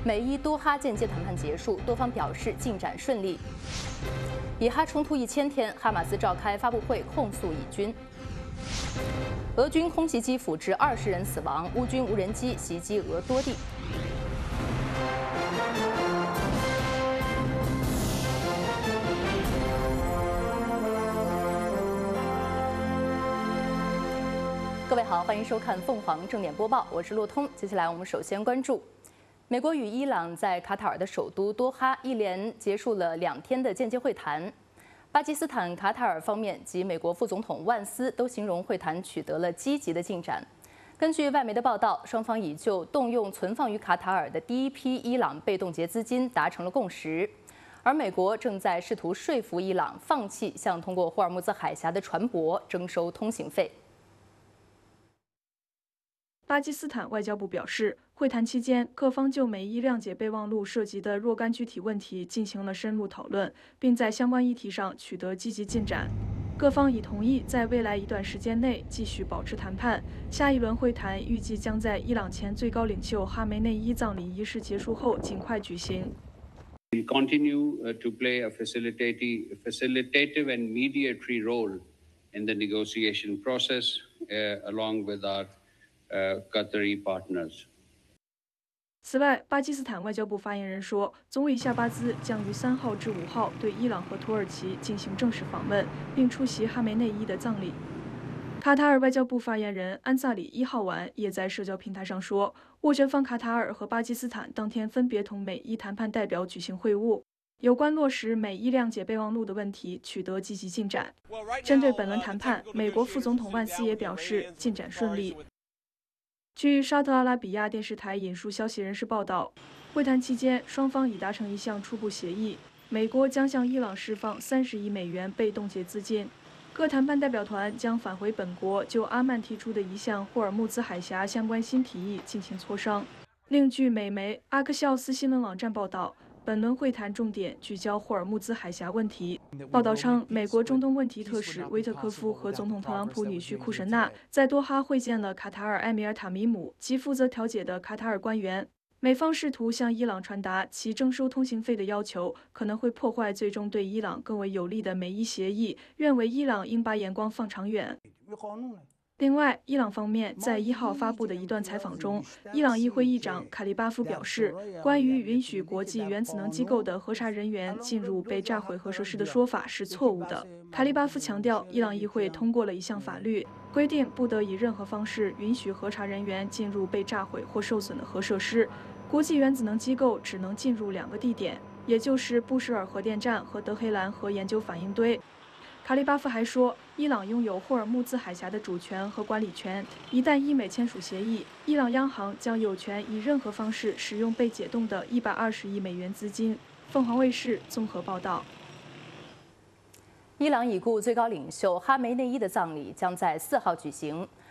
美伊多哈间接谈判结束，多方表示进展顺利。以哈冲突1000天，哈马斯召开发布会控诉以军。俄军空袭基辅致20人死亡，乌军无人机袭击俄多地。各位好，欢迎收看凤凰正点播报，我是路通。接下来我们首先关注，美国与伊朗在卡塔尔的首都多哈一连结束了2天的间接会谈。巴基斯坦、卡塔尔方面及美国副总统万斯都形容会谈取得了积极的进展。根据外媒的报道，双方已就动用存放于卡塔尔的第一批伊朗被冻结资金达成了共识，而美国正在试图说服伊朗放弃向通过霍尔木兹海峡的船舶征收通行费。 巴基斯坦外交部表示，会谈期间，各方就美伊谅解备忘录涉及的若干具体问题进行了深入讨论，并在相关议题上取得积极进展。各方已同意在未来一段时间内继续保持谈判。下一轮会谈预计将在伊朗前最高领袖哈梅内伊葬礼仪式结束后尽快举行。 We continue to play a facilitative and mediatory role in the negotiation process, along with our Qatari partners. 此外，巴基斯坦外交部发言人说，总理夏巴兹将于3号至5号对伊朗和土耳其进行正式访问，并出席哈梅内伊的葬礼。卡塔尔外交部发言人安萨里1号晚也在社交平台上说，斡旋方卡塔尔和巴基斯坦当天分别同美伊谈判代表举行会晤，有关落实美伊谅解备忘录的问题取得积极进展。针对本轮谈判，美国副总统万斯也表示进展顺利。据沙特阿拉比亚电视台引述消息人士报道，会谈期间双方已达成一项初步协议，美国将向伊朗释放30亿美元被冻结资金。各谈判代表团将返回本国，就阿曼提出的一项霍尔木兹海峡相关新提议进行磋商。另据美媒阿克肖斯新闻网站报道，本轮会谈重点聚焦霍尔木兹海峡问题。报道称，美国中东问题特使威特科夫和总统特朗普女婿库什纳在多哈会见了卡塔尔埃米尔塔米姆及负责调解的卡塔尔官员。美方试图向伊朗传达其征收通行费的要求可能会破坏最终对伊朗更为有利的美伊协议，认为伊朗应把眼光放长远。另外，伊朗方面在1号发布的一段采访中，伊朗议会议长卡利巴夫表示，关于允许国际原子能机构的核查人员进入被炸毁核设施的说法是错误的。卡利巴夫强调，伊朗议会通过了一项法律，规定不得以任何方式允许核查人员进入被炸毁或受损的核设施。国际原子能机构只能进入2个地点，也就是布什尔核电站和德黑兰核研究反应堆。卡利巴夫还说，伊朗拥有霍尔木兹海峡的主权和管理权。一旦伊美签署协议，伊朗央行将有权以任何方式使用被解冻的120亿美元资金。凤凰卫视综合报道。 伊朗已故最高领袖哈梅内伊的葬礼将在4号举行。